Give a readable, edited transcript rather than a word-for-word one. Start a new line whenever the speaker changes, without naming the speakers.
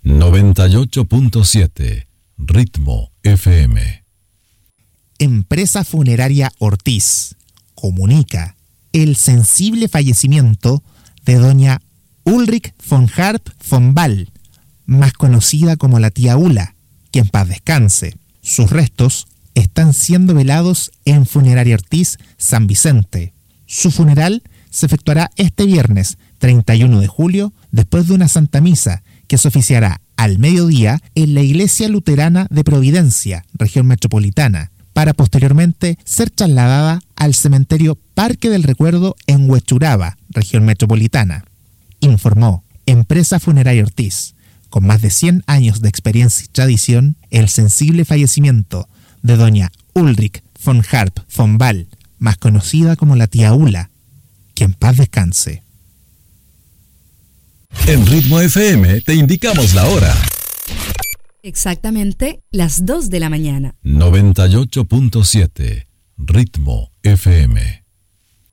98.7 Ritmo FM.
Empresa Funeraria Ortiz comunica el sensible fallecimiento de doña Ulrich von Harp von Ball, más conocida como la tía Ula, que en paz descanse. Sus restos están siendo velados en Funeraria Ortiz San Vicente. Su funeral se efectuará este viernes 31 de julio después de una Santa Misa que se oficiará al mediodía en la Iglesia Luterana de Providencia, región metropolitana, para posteriormente ser trasladada al cementerio Parque del Recuerdo en Huechuraba, región metropolitana. Informó Empresa Funeraria Ortiz. Con más de 100 años de experiencia y tradición, el sensible fallecimiento de doña Ulrich von Harp von Ball, más conocida como la tía Ula, que en paz descanse.
En Ritmo FM te indicamos la hora.
Exactamente las 2 de la mañana.
98.7 Ritmo FM.